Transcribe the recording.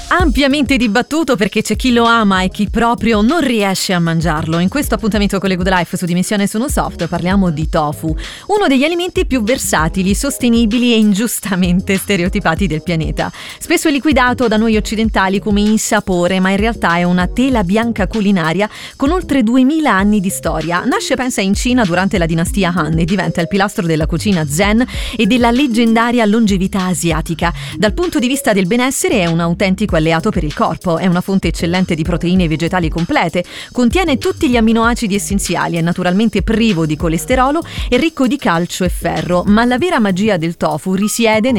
Ampiamente dibattuto perché c'è chi lo ama e chi proprio non riesce a mangiarlo. In questo appuntamento con le Good Life su Dimensione Sono Soft parliamo di tofu, uno degli alimenti più versatili, sostenibili e ingiustamente stereotipati del pianeta. Spesso è liquidato da noi occidentali come insapore, ma in realtà è una tela bianca culinaria con oltre 2000 anni di storia. Nasce, pensa, in Cina durante la dinastia Han e diventa il pilastro della cucina zen e della leggendaria longevità asiatica. Dal punto di vista del benessere è un autentico alleato per il corpo, è una fonte eccellente di proteine vegetali complete, contiene tutti gli amminoacidi essenziali, è naturalmente privo di colesterolo e ricco di calcio e ferro, ma la vera magia del tofu risiede